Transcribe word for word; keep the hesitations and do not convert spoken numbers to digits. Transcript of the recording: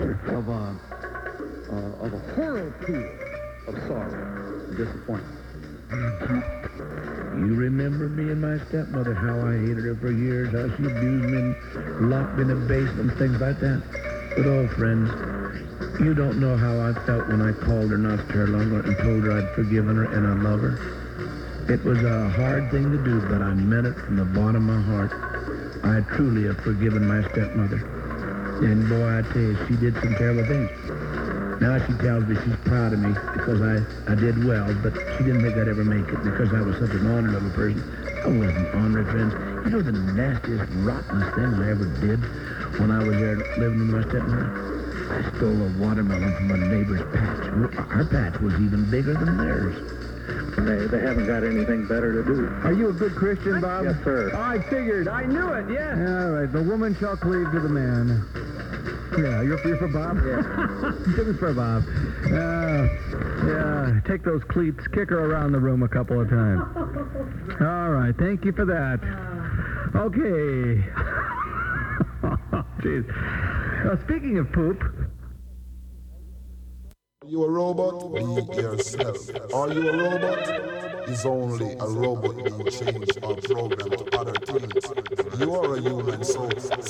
of a, uh, of a whirlpool of sorrow and disappointment. You remember me and my stepmother, how I hated her for years, how she abused me and locked me in a basement, things like that. But oh, friends, you don't know how I felt when I called her not to her longer and told her I'd forgiven her and I love her. It was a hard thing to do, but I meant it from the bottom of my heart. I truly have forgiven my stepmother. And boy, I tell you, she did some terrible things. Now she tells me she's proud of me because I, I did well, but she didn't think I'd ever make it because I was such an honored little person. I wasn't honored, friends. You know the nastiest, rottenest thing I ever did when I was there living with my stepmother? I stole a watermelon from a neighbor's patch. Our patch was even bigger than theirs. They, they haven't got anything better to do. Are you a good Christian, Bob? Yes, sir. I figured. I knew it, yes. All right, the woman shall cleave to the man. Yeah, you're, you're for Bob? Yeah. This is for Bob. Uh, yeah, take those cleats, kick her around the room a couple of times. All right, thank you for that. Okay. Jeez. Now, speaking of poop... Are you a robot? Be yourself. Are you a robot? Is only a robot being changed or programmed to other things. You are a human soul.